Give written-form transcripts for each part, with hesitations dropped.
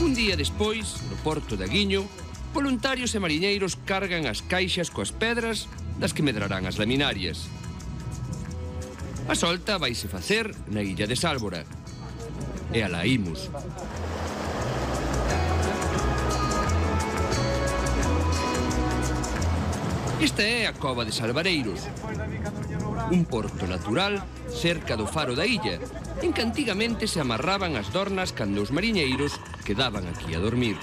Un día despois, no porto de Aguiño, voluntarios e mariñeiros cargan as caixas coas pedras das que medrarán as laminarias. A solta vaise facer na illa de Sálvora. E alá imos. Esta é a Cova de Salvareiros, un porto natural cerca do faro da illa, en que antigamente se amarraban as dornas cando os mariñeiros quedaban aquí a dormir.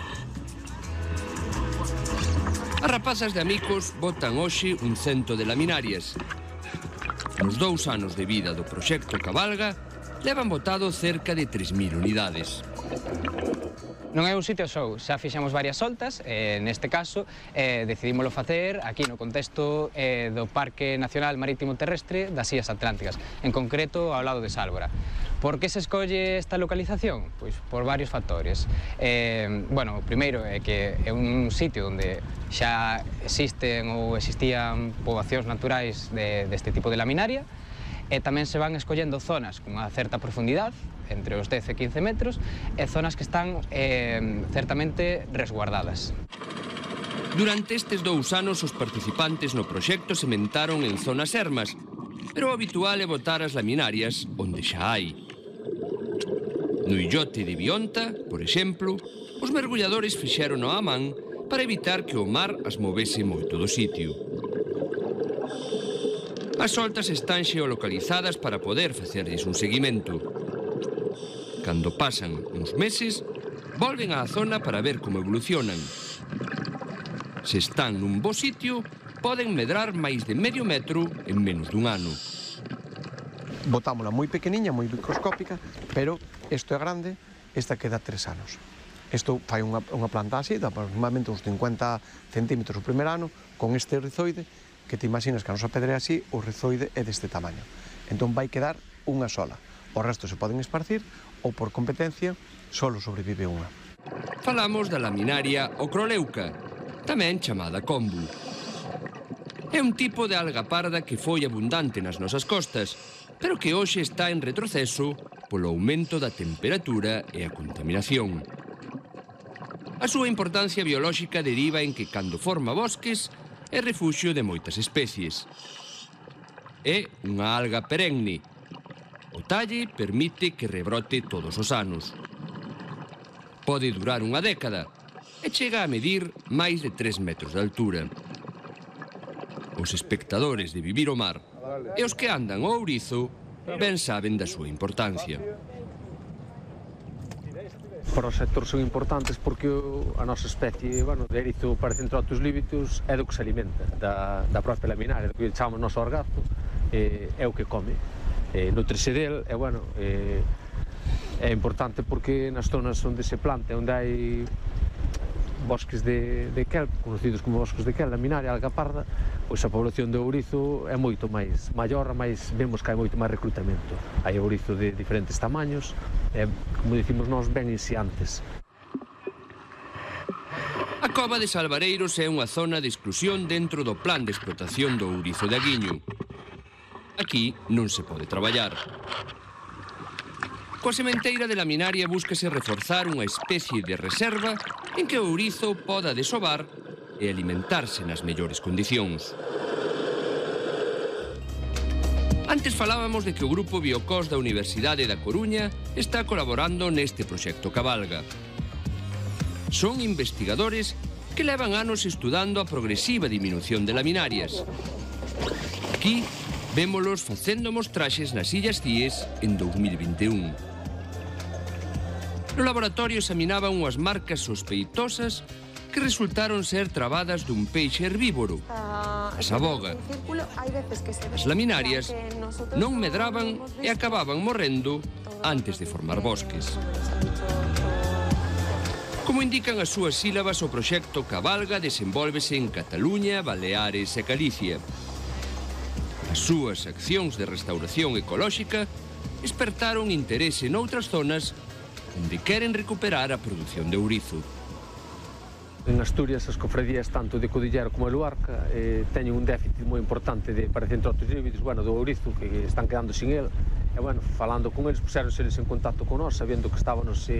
As rapazas de Amicos botan hoxe un 100 de laminarias. Nos 2 anos de vida do proxecto Cabalga, levan botado cerca de 3.000 unidades. Non é un sitio só, xa fixemos varias soltas, neste caso decidímoslo facer aquí no contexto do Parque Nacional Marítimo Terrestre das Illas Atlánticas, en concreto ao lado de Sálvora. Por que se escolle esta localización? Pois por varios factores. Bueno, o primeiro é que é un sitio onde xa existen ou existían poboacións naturais deste tipo de laminaria, e tamén se van escollendo zonas con unha certa profundidade, entre os 10 e 15 metros, e zonas que están certamente resguardadas. Durante estes 2 anos, os participantes no proxecto sementaron en zonas ermas, pero o habitual é botar as laminarias onde xa hai. No illote de Bionta, por exemplo, os mergulladores fixeron a man para evitar que o mar as movese moito do sitio. As soltas están xeolocalizadas para poder facerlles un seguimento. Cando pasan uns meses, volven á zona para ver como evolucionan. Se están nun bo sitio, poden medrar máis de medio metro en menos dun ano. Botámola moi pequeniña, moi microscópica, pero isto é grande, esta queda 3 anos. Isto fai unha planta así, de aproximadamente uns 50 centímetros o primer ano, con este rizoide, que te imaginas que a nosa pedra é así, o rizoide é deste tamaño. Entón vai quedar unha sola. O resto se poden esparcir ou, por competencia, solo sobrevive unha. Falamos da laminaria ocroleuca, tamén chamada kombu. É un tipo de alga parda que foi abundante nas nosas costas, pero que hoxe está en retroceso polo aumento da temperatura e a contaminación. A súa importancia biolóxica deriva en que, cando forma bosques, é refuxio de moitas especies. É unha alga perenne. O talle permite que rebrote todos os anos. Pode durar unha década e chega a medir máis de 3 metros de altura. Os espectadores de Vivir o Mar e os que andan ao ourizo ben saben da súa importancia. Para o sector son importantes porque a nosa especie, de erizo Paracentrotus libitus, é do que se alimenta, da propia laminaria, do que chamamos noso orgazo, é o que come. Nutrese del, é importante porque nas zonas onde se planta, onde hai bosques de kelp, conocidos como bosques de kelp, laminaria, alga parda, pois a población de ourizo é moito máis maior, máis vemos que hai moito máis recrutamento. Hai ourizo de diferentes tamaños, como dicimos nós, ben inseantes. A Cova de Salvareiros é unha zona de exclusión dentro do plan de explotación do ourizo de Aguiño. Aquí non se pode traballar. Coa sementeira de laminaria búscase reforzar unha especie de reserva en que o ourizo poda desovar e alimentarse nas mellores condicións. Antes falábamos de que o Grupo Biocós da Universidade da Coruña está colaborando neste proxecto Cabalga. Son investigadores que levan anos estudando a progresiva diminución de laminarias. Aquí vémolos facendo mostraxes nas Illas Cíes en 2021. No laboratorio examinaban unhas marcas sospeitosas que resultaron ser trabadas dun peixe herbívoro, a saboga. As laminarias non medraban e acababan morrendo antes de formar bosques. Como indican as súas sílabas, o proxecto Cabalga desenvólvese en Cataluña, Baleares e Galicia. As súas accións de restauración ecolóxica despertaron interese noutras zonas onde queren recuperar a produción de ourizo. En Asturias, as cofradías tanto de Codillero como de Luarca teñen un déficit moi importante de Paracentrotus libitus, do ourizo, que están quedando sin el. E, falando con eles, puxéronseles en contacto con nós, sabendo que estábamos